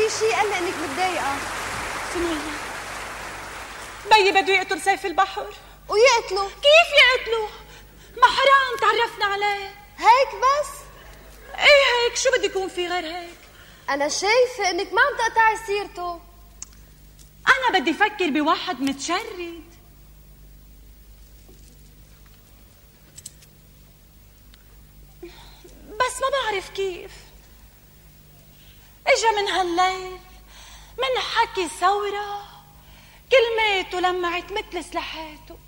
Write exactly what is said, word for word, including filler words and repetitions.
في شيء قال لي انك متضايقه. سمية، بيي بده يقتل سيف البحر. ويقتله؟ كيف يقتله؟ ما حرام تعرفنا عليه. هيك بس؟ ايه هيك، شو بدي يكون في غير هيك؟ انا شايفه انك ما عم تقطعي سيرته. انا بدي افكر بواحد متشرد. بس ما بعرف كيف. اجا من هالليل، من حكي ثورة، كلماته لمعت مثل سلحاته.